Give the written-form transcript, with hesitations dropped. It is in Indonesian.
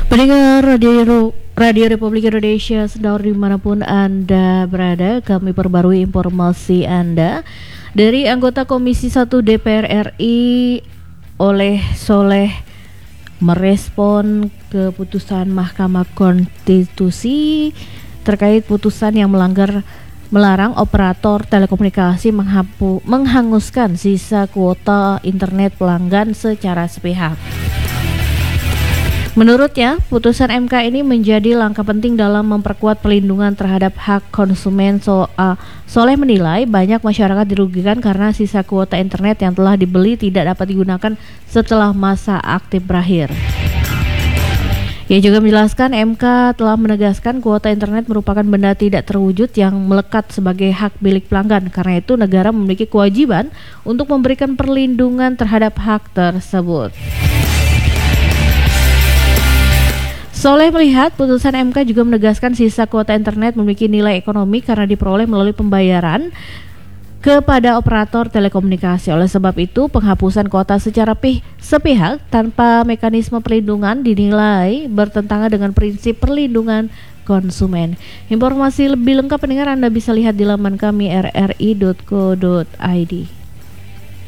Pendengar Radio Republik Indonesia sedang dimanapun Anda berada, kami perbarui informasi Anda dari anggota Komisi 1 DPR RI oleh Soleh merespon keputusan Mahkamah Konstitusi terkait putusan yang melarang operator telekomunikasi menghanguskan sisa kuota internet pelanggan secara sepihak. Menurutnya, putusan MK ini menjadi langkah penting dalam memperkuat pelindungan terhadap hak konsumen. Soleh menilai banyak masyarakat dirugikan karena sisa kuota internet yang telah dibeli tidak dapat digunakan setelah masa aktif berakhir. Ia juga menjelaskan MK telah menegaskan kuota internet merupakan benda tidak terwujud yang melekat sebagai hak milik pelanggan. Karena itu negara memiliki kewajiban untuk memberikan perlindungan terhadap hak tersebut. Soleh melihat putusan MK juga menegaskan sisa kuota internet memiliki nilai ekonomi karena diperoleh melalui pembayaran kepada operator telekomunikasi. Oleh sebab itu, penghapusan kuota secara sepihak tanpa mekanisme perlindungan dinilai bertentangan dengan prinsip perlindungan konsumen. Informasi lebih lengkap pendengar Anda bisa lihat di laman kami rri.co.id.